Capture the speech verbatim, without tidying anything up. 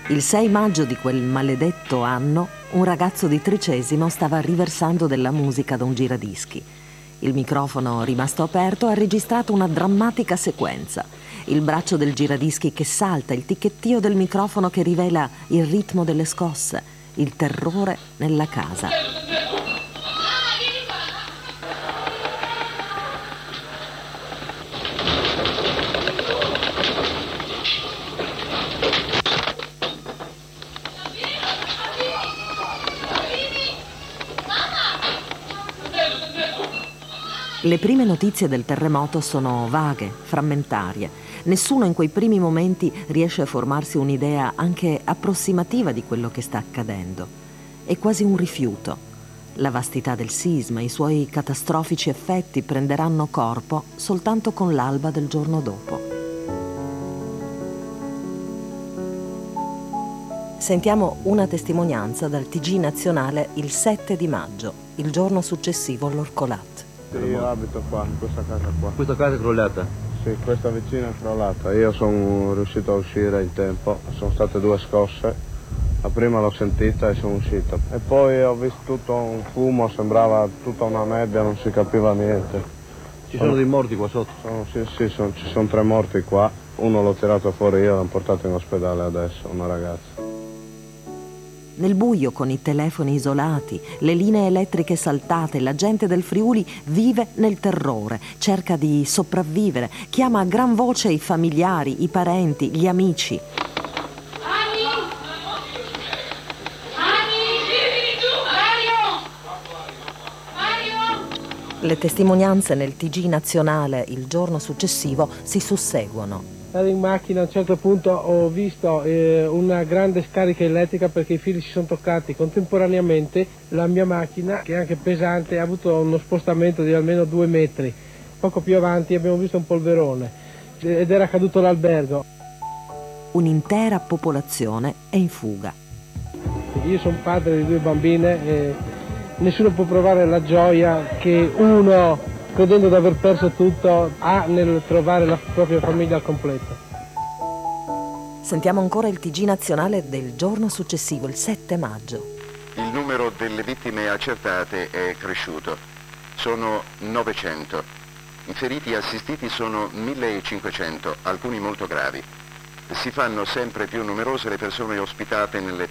Il sei maggio di quel maledetto anno, un ragazzo di Tricesimo stava riversando della musica da un giradischi. Il microfono, rimasto aperto, ha registrato una drammatica sequenza. Il braccio del giradischi che salta, il ticchettio del microfono che rivela il ritmo delle scosse, il terrore nella casa. Le prime notizie del terremoto sono vaghe, frammentarie. Nessuno in quei primi momenti riesce a formarsi un'idea anche approssimativa di quello che sta accadendo. È quasi un rifiuto. La vastità del sisma, i suoi catastrofici effetti prenderanno corpo soltanto con l'alba del giorno dopo. Sentiamo una testimonianza dal T G nazionale il sette di maggio, il giorno successivo all'Orcolat. Io abito qua, in questa casa qua. Questa casa è crollata? Sì, questa vicina è crollata. Io sono riuscito a uscire in tempo, sono state due scosse. La prima l'ho sentita e sono uscito. E poi ho visto tutto un fumo, sembrava tutta una nebbia, non si capiva niente. Ci sono, sono dei morti qua sotto? Sono, sì, sì, sono, ci sono tre morti qua. Uno l'ho tirato fuori io, l'ho portato in ospedale adesso, una ragazza. Nel buio, con i telefoni isolati, le linee elettriche saltate, la gente del Friuli vive nel terrore, cerca di sopravvivere, chiama a gran voce i familiari, i parenti, gli amici. Ani! Ani! Vieni giù! Mario! Mario! Le testimonianze nel T G nazionale il giorno successivo si susseguono. Ero in macchina, a un certo punto ho visto eh, una grande scarica elettrica perché i fili si sono toccati contemporaneamente. La mia macchina, che è anche pesante, ha avuto uno spostamento di almeno due metri. Poco più avanti abbiamo visto un polverone ed era caduto l'albergo. Un'intera popolazione è in fuga. Io sono padre di due bambine e nessuno può provare la gioia che uno, credendo di aver perso tutto, ha nel trovare la propria famiglia al completo. Sentiamo ancora il T G nazionale del giorno successivo, il sette maggio. Il numero delle vittime accertate è cresciuto. Sono novecento. I feriti assistiti sono millecinquecento, alcuni molto gravi. Si fanno sempre più numerose le persone ospitate nelle